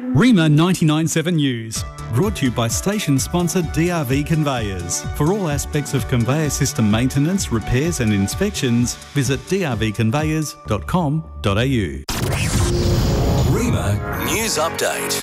REMA 99.7 News, brought to you by station sponsor DRV Conveyors. For all aspects of conveyor system maintenance, repairs and inspections, visit drvconveyors.com.au. REMA News Update.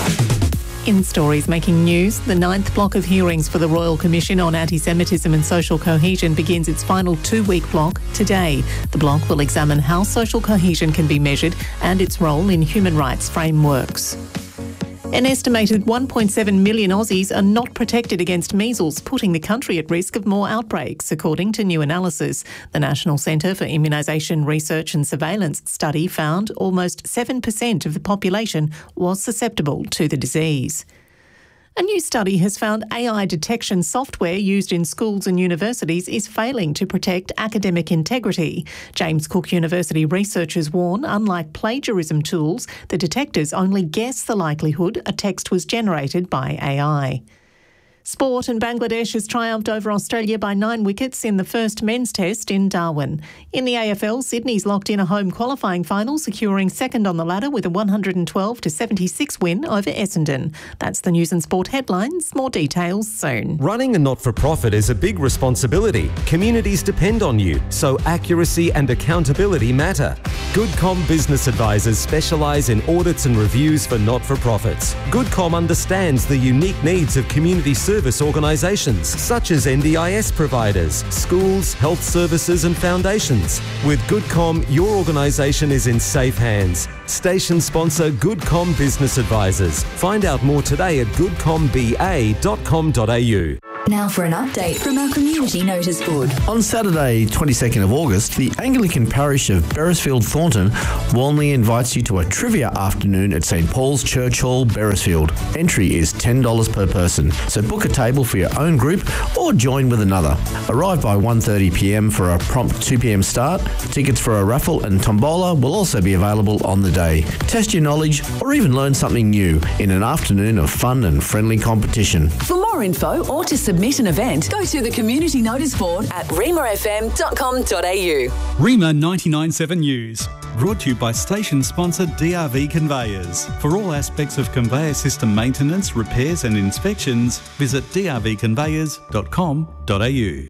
In stories making news, the 9th block of hearings for the Royal Commission on Anti-Semitism and Social Cohesion begins its final 2-week block today. The block will examine how social cohesion can be measured and its role in human rights frameworks. An estimated 1.7 million Aussies are not protected against measles, putting the country at risk of more outbreaks, according to new analysis. The National Centre for Immunisation Research and Surveillance study found almost 7% of the population was susceptible to the disease. A new study has found AI detection software used in schools and universities is failing to protect academic integrity. James Cook University researchers warn, unlike plagiarism tools, the detectors only guess the likelihood a text was generated by AI. Sport, and Bangladesh has triumphed over Australia by 9 wickets in the first men's test in Darwin. In the AFL, Sydney's locked in a home qualifying final, securing second on the ladder with a 112-76 win over Essendon. That's the news and sport headlines. More details soon. Running a not-for-profit is a big responsibility. Communities depend on you, so accuracy and accountability matter. GoodCom Business Advisors specialise in audits and reviews for not-for-profits. GoodCom understands the unique needs of community service organisations such as NDIS providers, schools, health services and foundations. With GoodCom, your organisation is in safe hands. Station sponsor GoodCom Business Advisors. Find out more today at goodcomba.com.au. Now for an update from our community notice board. On Saturday, 22nd of August, the Anglican parish of Beresfield Thornton warmly invites you to a trivia afternoon at St Paul's Church Hall, Beresfield. Entry is $10 per person, so book a table for your own group or join with another. Arrive by 1:30pm for a prompt 2pm start. Tickets for a raffle and tombola will also be available on the day. Test your knowledge or even learn something new in an afternoon of fun and friendly competition. For more info or to submit an event, go to the community notice board at remafm.com.au. REMA 99.7 News, brought to you by station sponsor DRV Conveyors. For all aspects of conveyor system maintenance, repairs and inspections, visit drvconveyors.com.au.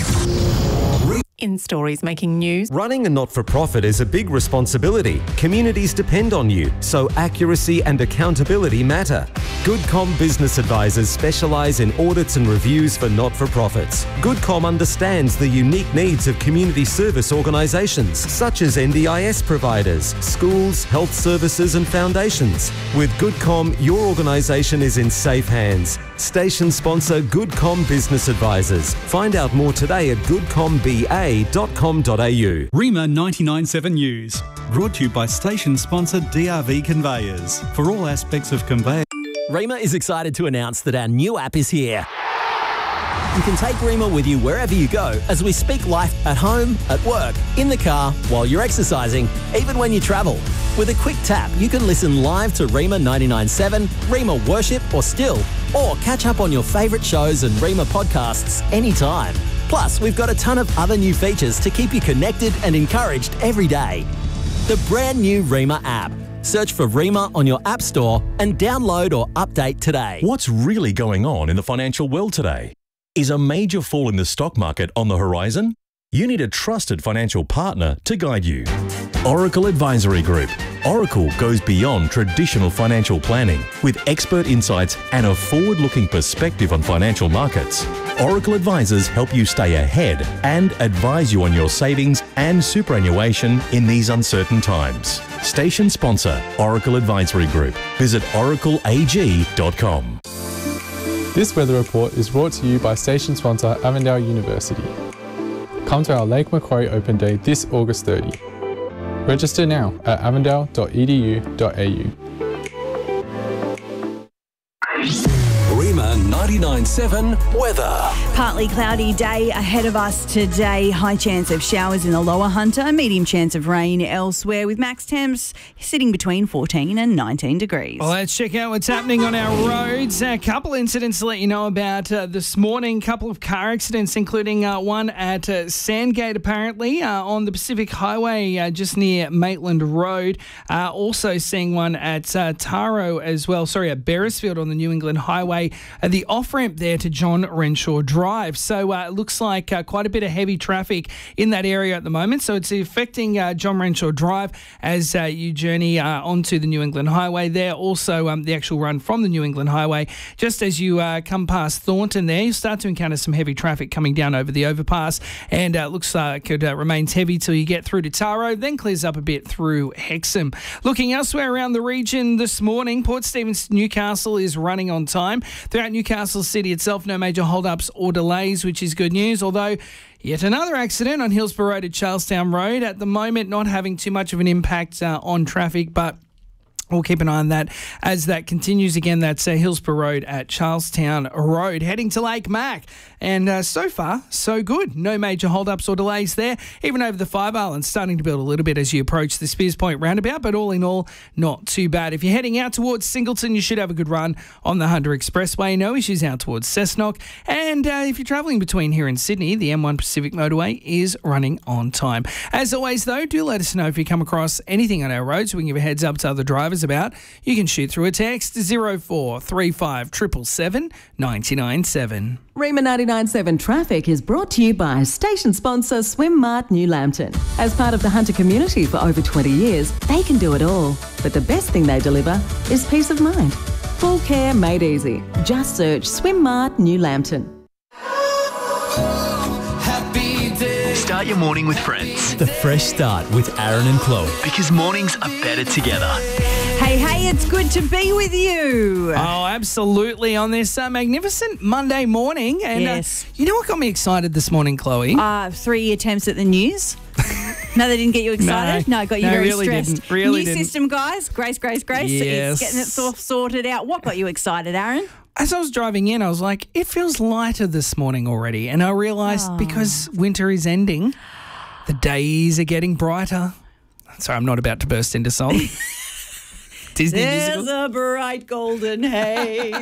In stories making news, Running a not-for-profit is a big responsibility. Communities depend on you, so accuracy and accountability matter. GoodCom Business Advisors specialise in audits and reviews for not-for-profits. GoodCom understands the unique needs of community service organisations such as NDIS providers, schools, health services and foundations. With GoodCom, your organisation is in safe hands. Station sponsor GoodCom Business Advisors. Find out more today at goodcomba.com.au. REMA 99.7 News, brought to you by station sponsor DRV Conveyors. For all aspects of conveyor... REMA is excited to announce that our new app is here. You can take REMA with you wherever you go as we speak life at home, at work, in the car, while you're exercising, even when you travel. With a quick tap, you can listen live to REMA 99.7, REMA Worship or Still, or catch up on your favourite shows and REMA podcasts anytime. Plus, we've got a ton of other new features to keep you connected and encouraged every day. The brand new REMA app. Search for REMA on your app store and download or update today. What's really going on in the financial world today? Is a major fall in the stock market on the horizon? You need a trusted financial partner to guide you. Oracle Advisory Group. Oracle goes beyond traditional financial planning with expert insights and a forward-looking perspective on financial markets. Oracle advisors help you stay ahead and advise you on your savings and superannuation in these uncertain times. Station sponsor, Oracle Advisory Group. Visit oracleag.com. This weather report is brought to you by station sponsor Avondale University. Come to our Lake Macquarie Open Day this August 30. Register now at avondale.edu.au. REMA 99.7 weather. Partly cloudy day ahead of us today. High chance of showers in the lower Hunter. Medium chance of rain elsewhere with max temps sitting between 14 and 19 degrees. Well, let's check out what's happening on our roads. A couple incidents to let you know about this morning. A couple of car accidents, including one at Sandgate, apparently, on the Pacific Highway just near Maitland Road. Also seeing one at Taro as well. At Beresfield on the New England Highway. The off-ramp there to John Renshaw Drive. So it looks like quite a bit of heavy traffic in that area at the moment. So it's affecting John Renshaw Drive as you journey onto the New England Highway there. Also the actual run from the New England Highway. Just as you come past Thornton there, you'll start to encounter some heavy traffic coming down over the overpass. And it looks like it remains heavy till you get through to Taro, then clears up a bit through Hexham. Looking elsewhere around the region this morning, Port Stephens Newcastle is running on time. Throughout Newcastle City itself, no major hold-ups or delays, which is good news, although yet another accident on Hillsborough Road at Charlestown Road. At the moment, not having too much of an impact on traffic, but we'll keep an eye on that as that continues. Again, that's Hillsborough Road at Charlestown Road. Heading to Lake Mac. And so far, so good. No major hold-ups or delays there. Even over the 5 Islands, starting to build a little bit as you approach the Spears Point roundabout, but all in all, not too bad. If you're heading out towards Singleton, you should have a good run on the Hunter Expressway. No issues out towards Cessnock. And if you're travelling between here and Sydney, the M1 Pacific Motorway is running on time. As always, though, do let us know if you come across anything on our roads. We can give a heads up to other drivers about. You can shoot through a text 0435 777 997. Rima 99.7 Traffic is brought to you by station sponsor SwimMart New Lambton. As part of the Hunter community for over 20 years, they can do it all. But the best thing they deliver is peace of mind. Full care made easy. Just search SwimMart New Lambton. Start your morning with friends. The Fresh Start with Aaron and Chloe. Because mornings are better together. Hey, it's good to be with you. Oh, absolutely. On this magnificent Monday morning. And yes. You know what got me excited this morning, Chloe? 3 attempts at the news. No, they didn't get you excited? No, got you very really stressed. Really New system, guys. Grace. Yes. It's getting it sorted out. What got you excited, Aaron? As I was driving in, I was like, it feels lighter this morning already. And I realised because winter is ending, the days are getting brighter. Sorry, I'm not about to burst into song. Disney There's musical. a bright golden haze.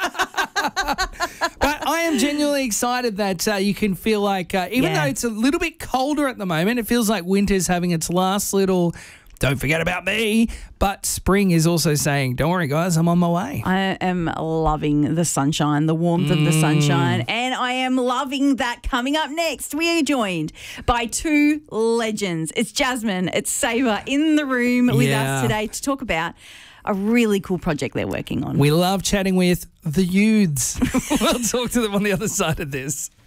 But I am genuinely excited that you can feel like, even though it's a little bit colder at the moment, it feels like winter's having its last little... Don't forget about me. But spring is also saying, don't worry, guys, I'm on my way. I am loving the sunshine, the warmth of the sunshine. And I am loving that. Coming up next, we are joined by 2 legends. It's Jasmine, it's Saber in the room with us today to talk about a really cool project they're working on. We love chatting with the youths. We'll talk to them on the other side of this.